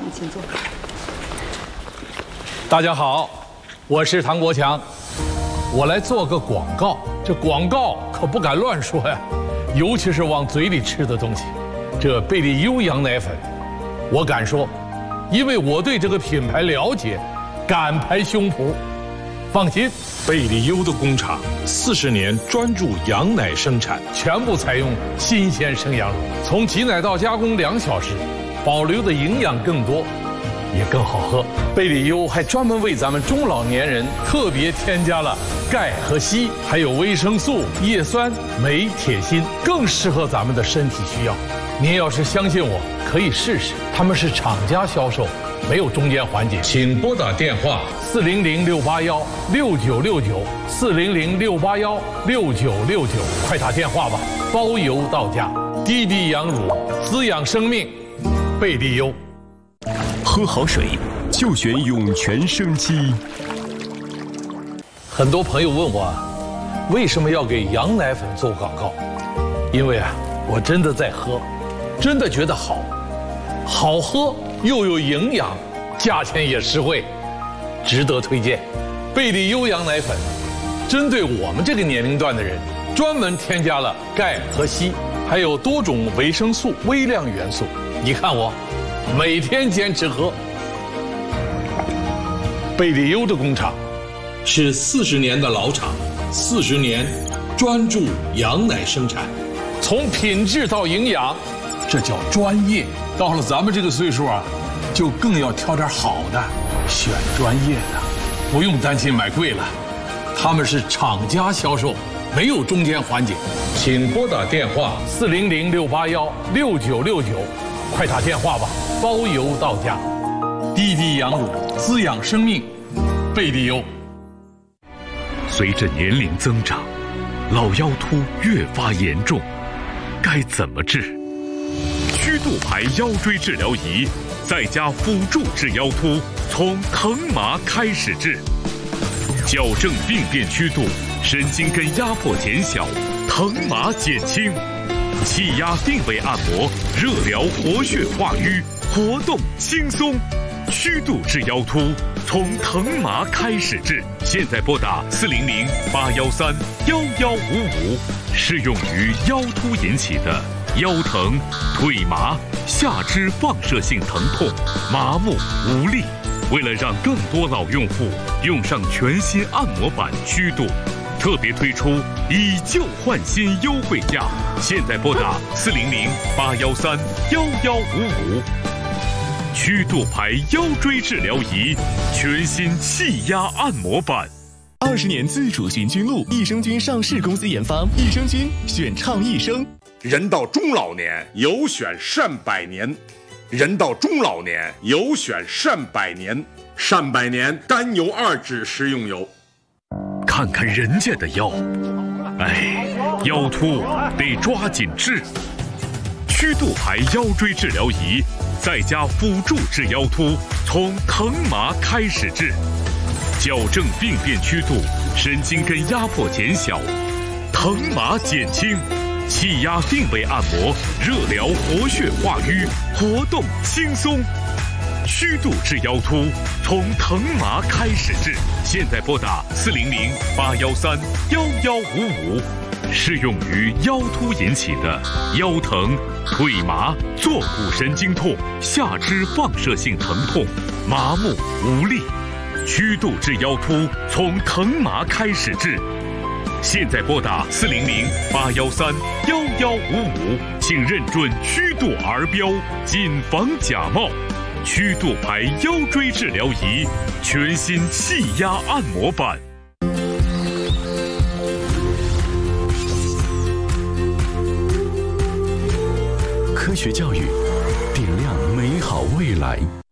你请坐。 大家好，我是唐国强，我来做个广告。这广告可不敢乱说呀，尤其是往嘴里吃的东西。这贝利优羊奶粉，我敢说，因为我对这个品牌了解，敢拍胸脯。放心， 贝利优的工厂40年专注羊奶生产， 全部采用新鲜生羊乳，从挤奶到加工2小时，保留的营养更多，也更好喝。贝利优还专门为咱们中老年人特别添加了钙和硒，还有维生素、叶酸、镁、铁、锌，更适合咱们的身体需要。您要是相信我，可以试试。他们是厂家销售，没有中间环节。请拨打电话400-681-6969，400-681-6969，快打电话吧，包邮到家。滴滴羊乳，滋养生命，贝利优。 喝好水就选涌泉生机。 很多朋友问我，为什么要给羊奶粉做广告？因为我真的在喝，真的觉得好喝又有营养，价钱也实惠，值得推荐。贝利优羊奶粉针对我们这个年龄段的人，专门添加了钙和硒，还有多种维生素、微量元素。你看我每天坚持喝。贝利优的工厂是40年的老厂，40年专注羊奶生产，从品质到营养，这叫专业。到了咱们这个岁数就更要挑点好的，选专业的，不用担心买贵了。他们是厂家销售，没有中间环节。请拨打电话400-681-6969，快打电话吧，包邮到家。滴滴羊乳，滋养生命，贝利优。 随着年龄增长，老腰突越发严重，该怎么治？曲度牌腰椎治疗仪在家辅助治腰突，从疼麻开始治，矫正病变曲度，神经根压迫减小，疼麻减轻，气压定位按摩，热疗活血化瘀，活动轻松。曲度治腰突，从疼麻开始治。现在拨打400-813-1155，适用于腰突引起的腰疼、腿麻、下肢放射性疼痛、麻木无力。为了让更多老用户用上全新按摩版曲度，特别推出以旧换新优惠价。现在拨打400-813-1155。曲度牌腰椎治疗仪，全新气压按摩版。 20年自主循菌露，益生菌上市公司研发，益生菌选倡益生。 人到中老年有选善百年，人到中老年有选善百年，善百年甘油2酯食用油。 看看人家的腰，腰突得抓紧治。曲度牌腰椎治疗仪，在家辅助治腰突，从疼麻开始治，矫正病变曲度，神经根压迫减小，疼麻减轻，气压定位按摩，热疗活血化瘀，活动轻松。曲度治腰突，从疼麻开始治。现在拨打400-813-1155，适用于腰突引起的腰疼、腿麻、坐骨神经痛、下肢放射性疼痛、麻木无力。曲度治腰突，从疼麻开始治。现在拨打400-813-1155，请认准曲度儿标，谨防假冒。曲度牌腰椎治疗仪，全新气压按摩版。 科学教育，点亮美好未来。